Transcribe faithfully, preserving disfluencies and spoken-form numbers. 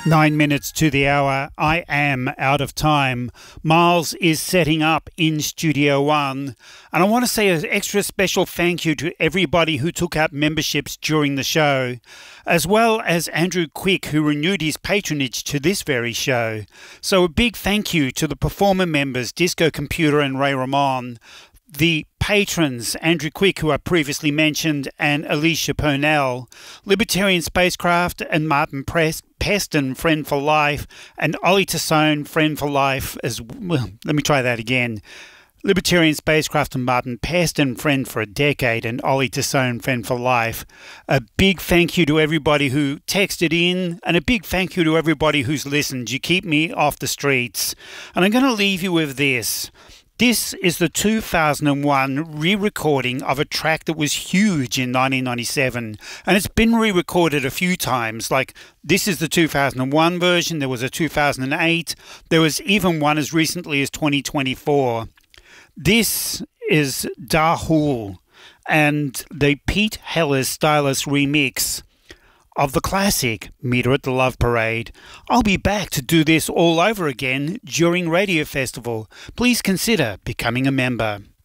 Nine minutes to the hour. I am out of time. Miles is setting up in Studio One. And I want to say an extra special thank you to everybody who took out memberships during the show, as well as Andrew Quick, who renewed his patronage to this very show. So a big thank you to the performer members, Disco Computer and Ray Ramon, the patrons, Andrew Quick, who I previously mentioned, and Alicia Purnell, Libertarian Spacecraft and Martin Press, Peston, friend for life, and Ollie Tassone, friend for life as well. Let me try that again. Libertarian Spacecraft and Martin Peston, friend for a decade, and Ollie Tassone, friend for life. A big thank you to everybody who texted in, and a big thank you to everybody who's listened. You keep me off the streets. And I'm going to leave you with this. This is the two thousand one re-recording of a track that was huge in nineteen ninety-seven, and it's been re-recorded a few times. Like, this is the two thousand one version, there was a two thousand eight, there was even one as recently as twenty twenty-four. This is Dahul and the Pete Heller's Stylus remix of the classic Meet Her at the Love Parade. I'll be back to do this all over again during Radio Festival. Please consider becoming a member.